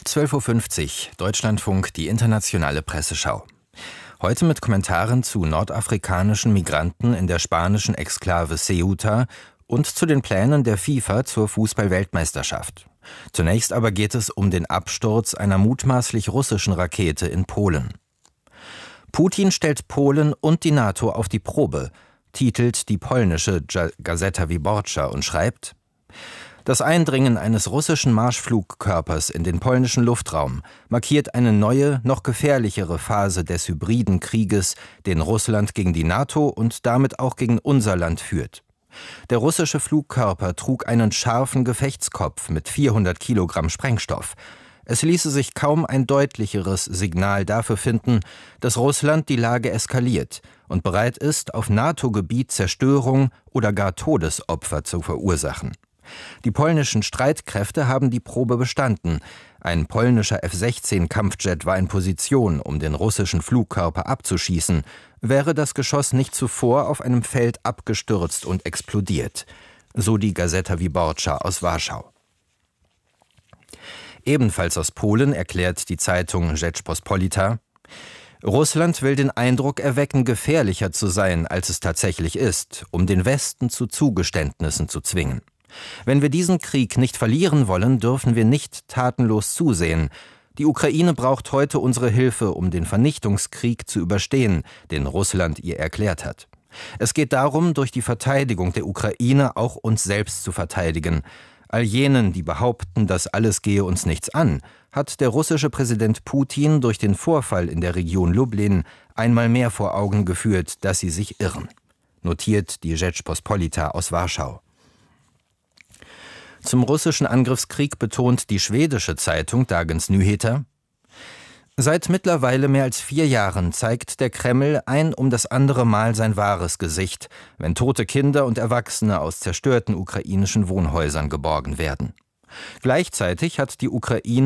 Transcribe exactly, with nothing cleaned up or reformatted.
zwölf Uhr fünfzig, Deutschlandfunk, die internationale Presseschau. Heute mit Kommentaren zu nordafrikanischen Migranten in der spanischen Exklave Ceuta und zu den Plänen der FIFA zur Fußball-Weltmeisterschaft. Zunächst aber geht es um den Absturz einer mutmaßlich russischen Rakete in Polen. Putin stellt Polen und die NATO auf die Probe, titelt die polnische Gazeta Wyborcza und schreibt: Das Eindringen eines russischen Marschflugkörpers in den polnischen Luftraum markiert eine neue, noch gefährlichere Phase des hybriden Krieges, den Russland gegen die NATO und damit auch gegen unser Land führt. Der russische Flugkörper trug einen scharfen Gefechtskopf mit vierhundert Kilogramm Sprengstoff. Es ließe sich kaum ein deutlicheres Signal dafür finden, dass Russland die Lage eskaliert und bereit ist, auf NATO-Gebiet Zerstörung oder gar Todesopfer zu verursachen. Die polnischen Streitkräfte haben die Probe bestanden. Ein polnischer F sechzehn Kampfjet war in Position, um den russischen Flugkörper abzuschießen, wäre das Geschoss nicht zuvor auf einem Feld abgestürzt und explodiert. So die Gazeta Wyborcza aus Warschau. Ebenfalls aus Polen erklärt die Zeitung Rzeczpospolita: Russland will den Eindruck erwecken, gefährlicher zu sein, als es tatsächlich ist, um den Westen zu Zugeständnissen zu zwingen. Wenn wir diesen Krieg nicht verlieren wollen, dürfen wir nicht tatenlos zusehen. Die Ukraine braucht heute unsere Hilfe, um den Vernichtungskrieg zu überstehen, den Russland ihr erklärt hat. Es geht darum, durch die Verteidigung der Ukraine auch uns selbst zu verteidigen. All jenen, die behaupten, das alles gehe uns nichts an, hat der russische Präsident Putin durch den Vorfall in der Region Lublin einmal mehr vor Augen geführt, dass sie sich irren. Notiert die Rzeczpospolita aus Warschau. Zum russischen Angriffskrieg betont die schwedische Zeitung Dagens Nyheter: Seit mittlerweile mehr als vier Jahren zeigt der Kreml ein um das andere Mal sein wahres Gesicht, wenn tote Kinder und Erwachsene aus zerstörten ukrainischen Wohnhäusern geborgen werden. Gleichzeitig hat die Ukraine